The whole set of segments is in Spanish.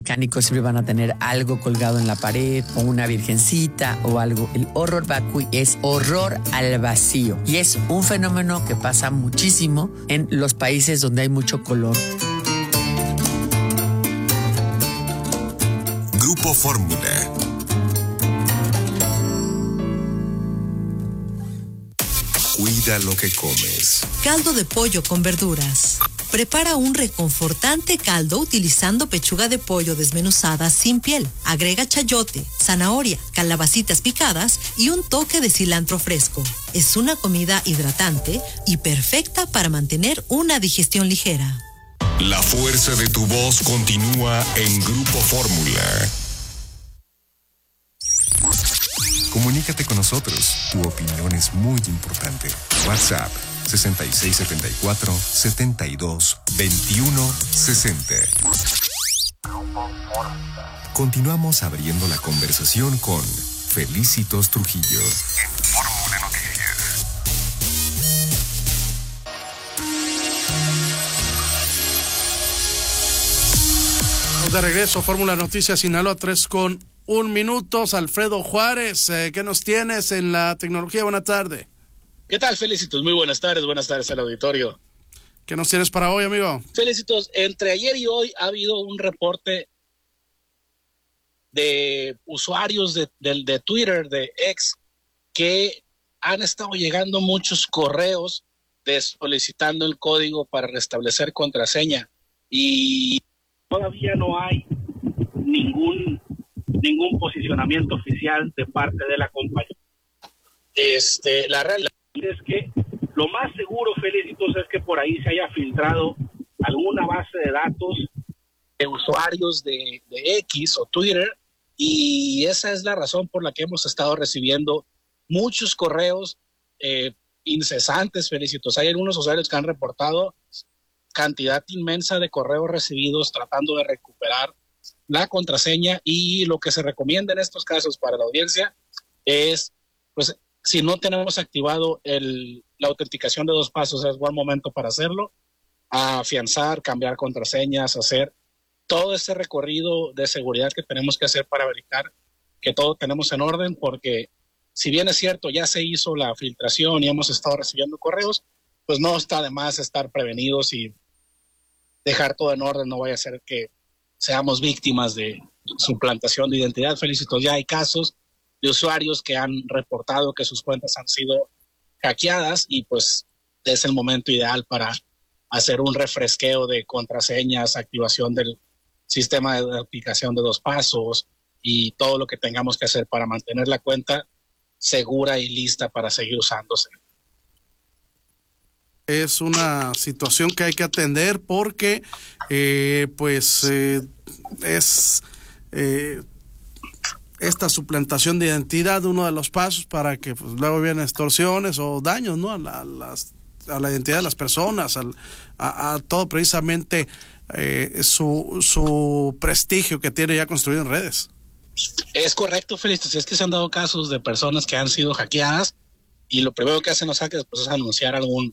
mecánicos siempre van a tener algo colgado en la pared o una virgencita o algo. El horror vacui es horror al vacío y es un fenómeno que pasa muchísimo en los países donde hay mucho color. Grupo Fórmula. Cuida lo que comes. Caldo de pollo con verduras. Prepara un reconfortante caldo utilizando pechuga de pollo desmenuzada sin piel. Agrega chayote, zanahoria, calabacitas picadas y un toque de cilantro fresco. Es una comida hidratante y perfecta para mantener una digestión ligera. La fuerza de tu voz continúa en Grupo Fórmula. Comunícate con nosotros. Tu opinión es muy importante. WhatsApp 6674-722160. Continuamos abriendo la conversación con Felicitos Trujillo en Fórmula Noticias. De regreso, Fórmula Noticias Sinaloa 3:01 minutos. Alfredo Juárez, ¿qué nos tienes en la tecnología? Buenas tardes. ¿Qué tal, Felicitos? Muy buenas tardes al auditorio. ¿Qué nos tienes para hoy, amigo? Felicitos, entre ayer y hoy ha habido un reporte de usuarios de Twitter, de X, que han estado llegando muchos correos solicitando el código para restablecer contraseña y todavía no hay ningún posicionamiento oficial de parte de la compañía. La realidad es que lo más seguro, Felicitos, es que por ahí se haya filtrado alguna base de datos de usuarios de X o Twitter, y esa es la razón por la que hemos estado recibiendo muchos correos incesantes, Felicitos. Hay algunos usuarios que han reportado cantidad inmensa de correos recibidos tratando de recuperar la contraseña, y lo que se recomienda en estos casos para la audiencia es, pues, si no tenemos activado la autenticación de 2 pasos, es buen momento para hacerlo, afianzar, cambiar contraseñas, hacer todo ese recorrido de seguridad que tenemos que hacer para verificar que todo tenemos en orden, porque si bien es cierto, ya se hizo la filtración y hemos estado recibiendo correos, pues no está de más estar prevenidos y dejar todo en orden. No vaya a ser que seamos víctimas de suplantación de identidad. Felicitos, ya hay casos de usuarios que han reportado que sus cuentas han sido hackeadas, y pues es el momento ideal para hacer un refresqueo de contraseñas, activación del sistema de aplicación de 2 pasos y todo lo que tengamos que hacer para mantener la cuenta segura y lista para seguir usándose. Es una situación que hay que atender porque esta suplantación de identidad uno de los pasos para que pues, luego vienen extorsiones o daños, ¿no? a la identidad de las personas, a todo precisamente su prestigio que tiene ya construido en redes. Es correcto, Félix. Es que se han dado casos de personas que han sido hackeadas y lo primero que hacen los hackers pues, es anunciar algún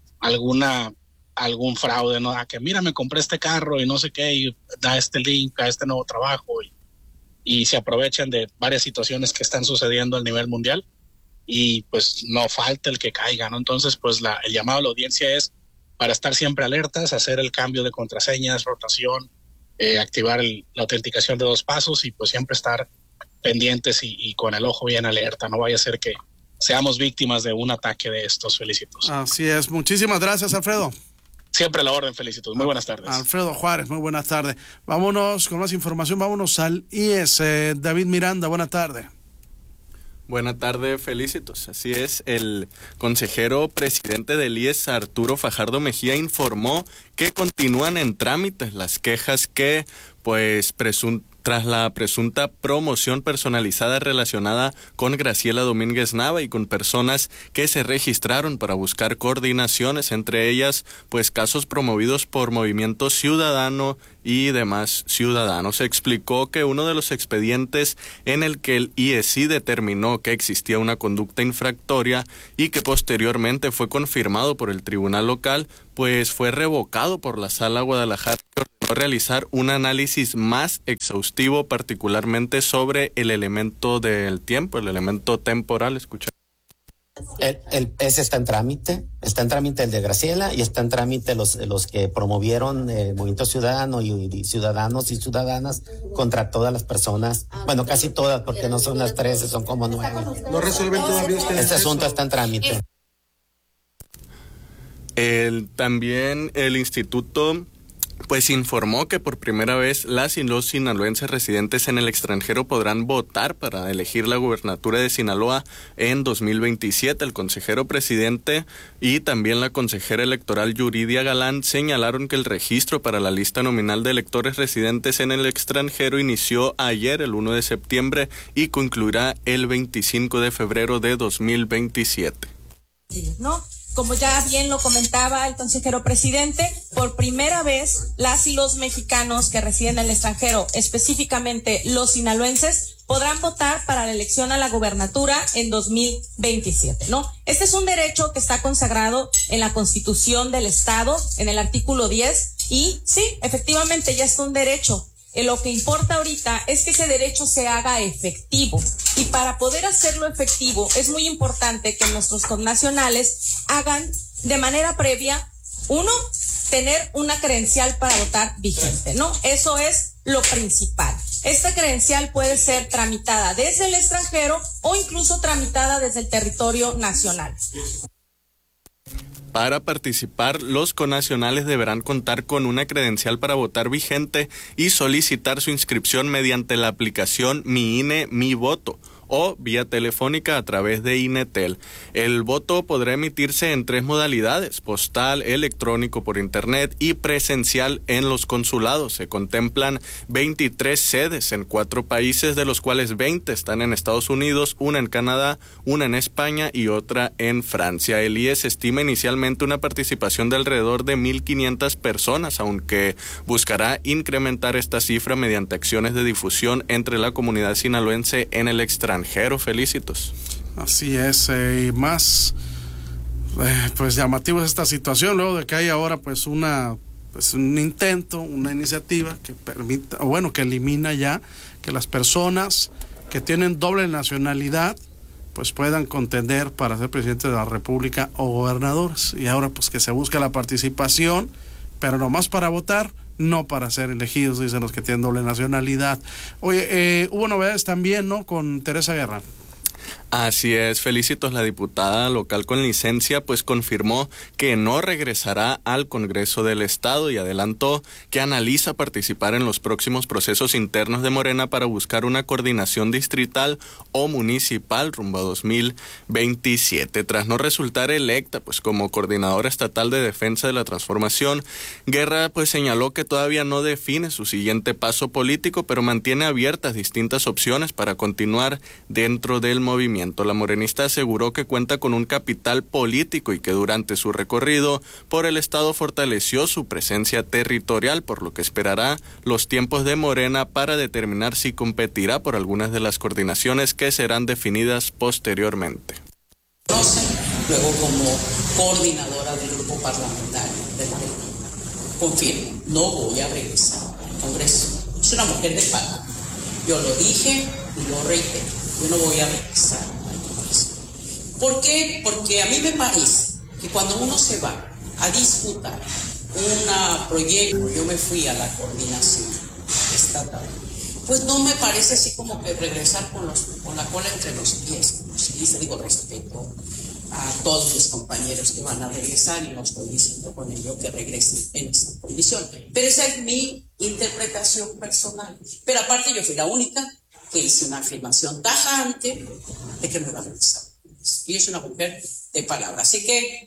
fraude, ¿no? A que mira, me compré este carro y no sé qué, y da este link a este nuevo trabajo, y se aprovechan de varias situaciones que están sucediendo a nivel mundial, y pues no falta el que caiga, ¿no? Entonces, pues el llamado a la audiencia es para estar siempre alertas, hacer el cambio de contraseñas, rotación, activar la autenticación de 2 pasos, y pues siempre estar pendientes y con el ojo bien alerta. No vaya a ser que seamos víctimas de un ataque de estos. Felicitos. Así es. Muchísimas gracias, Alfredo. Siempre a la orden, Felicitos. Muy buenas tardes. Alfredo Juárez, muy buenas tardes. Vámonos con más información. Vámonos al IES. David Miranda, buenas tardes. Buenas tardes, Felicitos. Así es, el consejero presidente del IES, Arturo Fajardo Mejía, informó que continúan en trámites las quejas que, pues, tras la presunta promoción personalizada relacionada con Graciela Domínguez Nava y con personas que se registraron para buscar coordinaciones, entre ellas, pues, casos promovidos por Movimiento Ciudadano y demás ciudadanos. Explicó que uno de los expedientes en el que el IESI determinó que existía una conducta infractoria y que posteriormente fue confirmado por el tribunal local, pues fue revocado por la Sala Guadalajara, que ordenó realizar un análisis más exhaustivo, particularmente sobre el elemento del tiempo, el elemento temporal. Escucha. Ese está en trámite el de Graciela, y está en trámite los que promovieron el Movimiento Ciudadano y ciudadanos y ciudadanas contra todas las personas, bueno, casi todas, porque no son las 13, son como 9. ¿No resuelven todavía ustedes? Este asunto está en trámite. También el instituto pues informó que por primera vez las y los sinaloenses residentes en el extranjero podrán votar para elegir la gubernatura de Sinaloa en 2027. El consejero presidente y también la consejera electoral Yuridia Galán señalaron que el registro para la lista nominal de electores residentes en el extranjero inició ayer, el 1 de septiembre, y concluirá el 25 de febrero de 2027. ¿No? Como ya bien lo comentaba el consejero presidente, por primera vez las y los mexicanos que residen en el extranjero, específicamente los sinaloenses, podrán votar para la elección a la gobernatura en 2027, ¿no? Este es un derecho que está consagrado en la Constitución del Estado, en el artículo 10, y sí, efectivamente ya es un derecho. Lo que importa ahorita es que ese derecho se haga efectivo, y para poder hacerlo efectivo es muy importante que nuestros connacionales hagan de manera previa, uno, tener una credencial para votar vigente, ¿no? Eso es lo principal. Esta credencial puede ser tramitada desde el extranjero o incluso tramitada desde el territorio nacional. Para participar, los connacionales deberán contar con una credencial para votar vigente y solicitar su inscripción mediante la aplicación Mi INE, Mi Voto, o vía telefónica a través de Inetel. El voto podrá emitirse en 3 modalidades: postal, electrónico por internet y presencial en los consulados. Se contemplan 23 sedes en 4 países, de los cuales 20 están en Estados Unidos, una en Canadá, una en España y otra en Francia. El IES estima inicialmente una participación de alrededor de 1,500 personas, aunque buscará incrementar esta cifra mediante acciones de difusión entre la comunidad sinaloense en el extranjero. Felicitos. Así es, y más pues llamativo es esta situación, luego de que hay ahora pues un intento, una iniciativa que permita, o bueno, que elimina ya que las personas que tienen doble nacionalidad pues puedan contender para ser presidente de la República o gobernadores, y ahora pues que se busca la participación, pero nomás para votar, no para ser elegidos, dicen los que tienen doble nacionalidad. Oye, hubo novedades también, ¿no?, con Teresa Guerra. Así es, Felicitos. La diputada local con licencia pues confirmó que no regresará al Congreso del Estado y adelantó que analiza participar en los próximos procesos internos de Morena para buscar una coordinación distrital o municipal rumbo a 2027. Tras no resultar electa pues como coordinadora estatal de defensa de la transformación, Guerra pues señaló que todavía no define su siguiente paso político, pero mantiene abiertas distintas opciones para continuar dentro del movimiento. La morenista aseguró que cuenta con un capital político y que durante su recorrido por el estado fortaleció su presencia territorial, por lo que esperará los tiempos de Morena para determinar si competirá por algunas de las coordinaciones que serán definidas posteriormente. Luego como coordinadora del grupo parlamentario de Morena, confirmo, no voy a regresar al Congreso. Soy una mujer de palabra. Yo lo dije y lo reitero. Yo no voy a regresar al Congreso. ¿Por qué? Porque a mí me parece que cuando uno se va a disputar un proyecto, yo me fui a la coordinación estatal, pues no me parece así como que regresar con la cola entre los pies. Y digo, respeto a todos mis compañeros que van a regresar, y no estoy diciendo con ello que regresen en esa condición. Pero esa es mi interpretación personal. Pero aparte yo fui la única que hice una afirmación tajante de que me va a regresar. Y es una mujer de palabra. Así que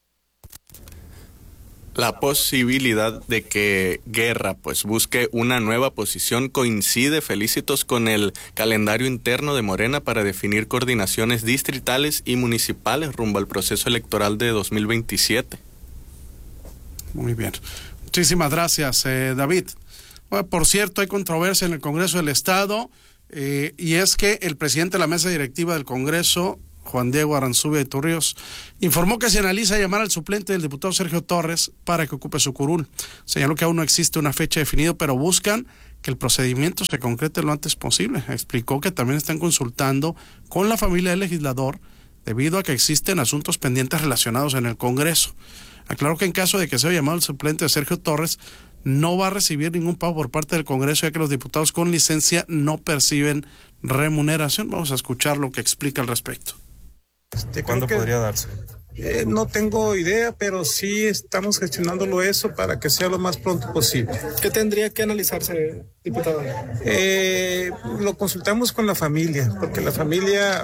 la posibilidad de que Guerra pues busque una nueva posición coincide, Felicitos, con el calendario interno de Morena para definir coordinaciones distritales y municipales rumbo al proceso electoral de 2027. Muy bien. Muchísimas gracias, David. Bueno, por cierto, hay controversia en el Congreso del Estado, y es que el presidente de la mesa directiva del Congreso, Juan Diego Aranzubia Iturrios, informó que se analiza llamar al suplente del diputado Sergio Torres para que ocupe su curul. Señaló que aún no existe una fecha definida, pero buscan que el procedimiento se concrete lo antes posible. Explicó que también están consultando con la familia del legislador debido a que existen asuntos pendientes relacionados en el Congreso. Aclaró que en caso de que sea llamado el suplente de Sergio Torres, no va a recibir ningún pago por parte del Congreso, ya que los diputados con licencia no perciben remuneración. Vamos a escuchar lo que explica al respecto. ¿Cuándo podría darse? No tengo idea, pero sí estamos gestionándolo eso para que sea lo más pronto posible. ¿Qué tendría que analizarse, diputado? Lo consultamos con la familia, porque la familia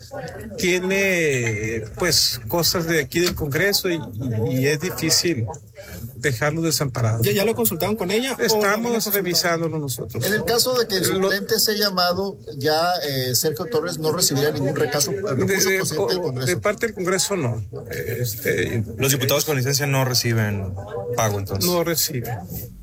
tiene pues cosas de aquí del Congreso y es difícil dejarlo desamparado. ¿Ya lo consultaron con ella? Estamos revisándolo nosotros. En el caso de que el suplente sea llamado, ya Sergio Torres no recibiría ningún recurso del Congreso. De parte del Congreso no. Los diputados con licencia no reciben pago, entonces. No reciben.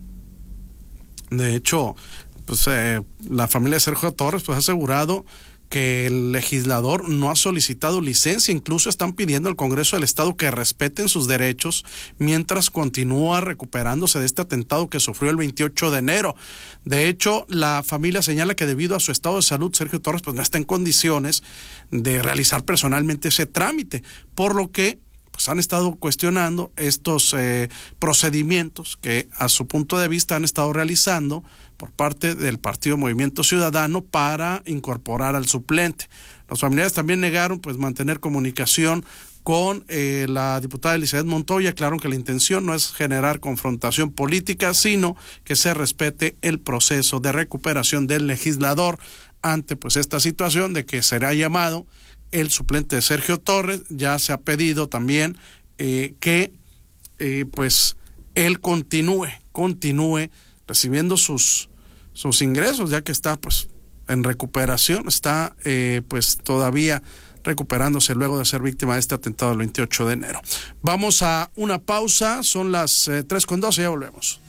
De hecho, pues la familia de Sergio Torres pues ha asegurado que el legislador no ha solicitado licencia, incluso están pidiendo al Congreso del Estado que respeten sus derechos mientras continúa recuperándose de este atentado que sufrió el 28 de enero. De hecho, la familia señala que debido a su estado de salud, Sergio Torres pues no está en condiciones de realizar personalmente ese trámite, por lo que pues han estado cuestionando estos procedimientos que a su punto de vista han estado realizando por parte del Partido Movimiento Ciudadano para incorporar al suplente. Los familiares también negaron pues mantener comunicación con la diputada Elizabeth Montoya. Aclararon que la intención no es generar confrontación política, sino que se respete el proceso de recuperación del legislador ante pues esta situación de que será llamado el suplente de Sergio Torres. Ya se ha pedido también que pues él continúe recibiendo sus ingresos, ya que está pues en recuperación, está pues todavía recuperándose luego de ser víctima de este atentado del 28 de enero. Vamos a una pausa, son las 3:12, ya volvemos.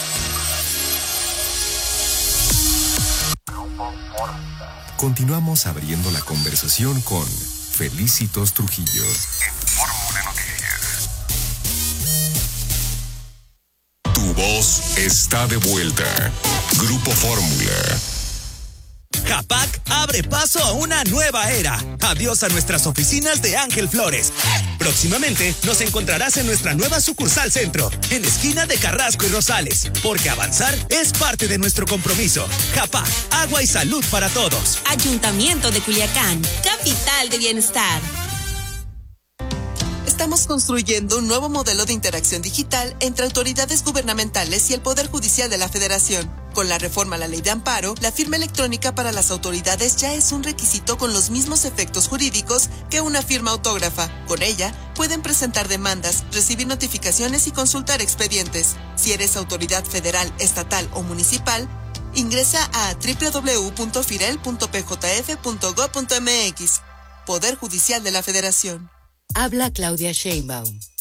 Continuamos abriendo la conversación con Felicitos Trujillo. Fórmula Noticias. Tu voz está de vuelta. Grupo Fórmula. Japac abre paso a una nueva era. Adiós a nuestras oficinas de Ángel Flores. Próximamente nos encontrarás en nuestra nueva sucursal centro, en esquina de Carrasco y Rosales, porque avanzar es parte de nuestro compromiso. Japac, agua y salud para todos. Ayuntamiento de Culiacán, capital de bienestar. Estamos construyendo un nuevo modelo de interacción digital entre autoridades gubernamentales y el Poder Judicial de la Federación. Con la reforma a la Ley de Amparo, la firma electrónica para las autoridades ya es un requisito con los mismos efectos jurídicos que una firma autógrafa. Con ella, pueden presentar demandas, recibir notificaciones y consultar expedientes. Si eres autoridad federal, estatal o municipal, ingresa a www.firel.pjf.gov.mx. Poder Judicial de la Federación. Habla Claudia Sheinbaum.